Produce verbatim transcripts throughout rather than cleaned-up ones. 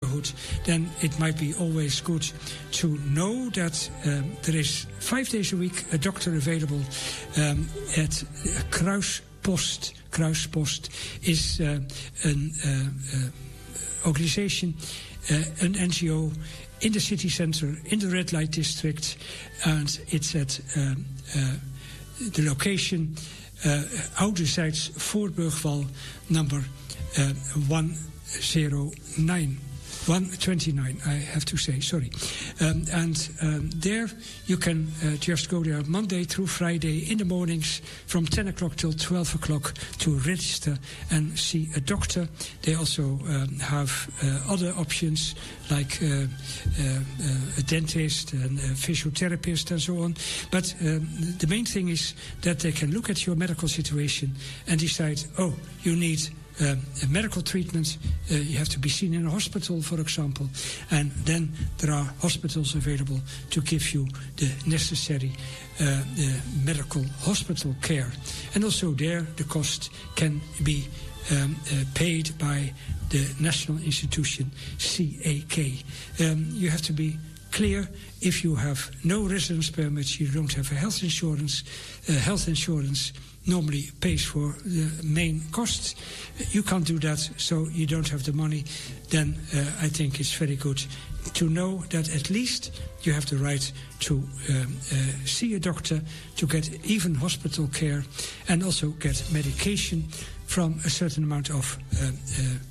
neighborhood, then it might be always good to know that um, there is five days a week a doctor available um, at Kruispost. Kruispost is uh, an uh, uh, organization, uh, an N G O in the city center, in the red light district, and it's at um, uh, the location uh, Oudezijds Voorburgwal number uh, one oh nine. one twenty-nine, I have to say, sorry. Um, and um, there you can uh, just go there Monday through Friday in the mornings from ten o'clock till twelve o'clock to register and see a doctor. They also um, have uh, other options like uh, uh, uh, a dentist and a physiotherapist and so on. But um, the main thing is that they can look at your medical situation and decide, oh, you need Uh, a medical treatment, uh, you have to be seen in a hospital, for example, and then there are hospitals available to give you the necessary uh, uh, medical hospital care. And also there the cost can be um, uh, paid by the national institution C A K. Um, you have to be clear, if you have no residence permit, you don't have a health insurance, uh, health insurance normally pays for the main costs. You can't do that, so you don't have the money. Then uh, I think it's very good to know that at least you have the right to um, uh, see a doctor, to get even hospital care, and also get medication from a certain amount of uh, uh,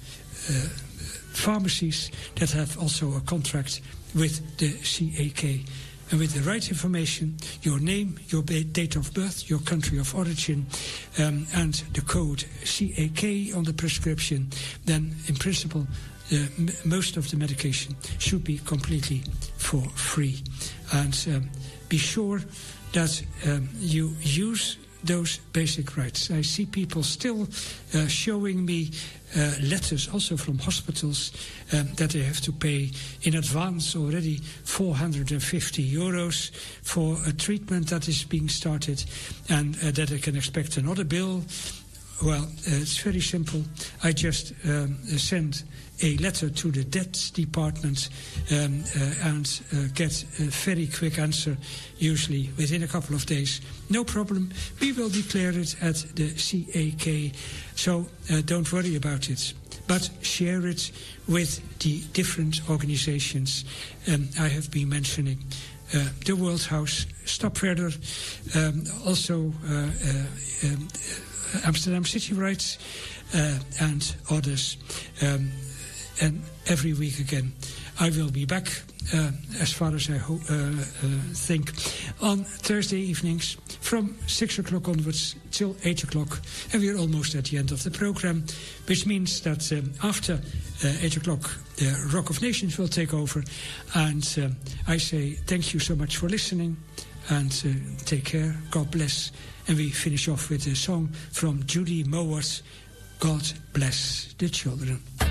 uh, pharmacies that have also a contract with the C A K. And with the right information, your name, your date of birth, your country of origin, um, and the code C A K on the prescription, then in principle, uh, m- most of the medication should be completely for free. And um, be sure that um, you use those basic rights. I see people still uh, showing me uh, letters also from hospitals um, that they have to pay in advance already four hundred fifty euros for a treatment that is being started, and uh, that they can expect another bill. Well, uh, it's very simple. I just um, send a letter to the debt department um, uh, and uh, get a very quick answer, usually within a couple of days. No problem. We will declare it at the C A K, so uh, don't worry about it. But share it with the different organizations um, I have been mentioning. Uh, the World House, Stop Further, um, also uh, uh, um, Amsterdam City Rights, uh, and others. Um, and every week again, I will be back, uh, as far as I ho- uh, uh, think, on Thursday evenings from six o'clock onwards till eight o'clock. And we're almost at the end of the program, which means that um, after uh, eight o'clock, the Rock of Nations will take over. And um, I say thank you so much for listening, and uh, take care, God bless. And we finish off with a song from Judy Mowat, God Bless the Children.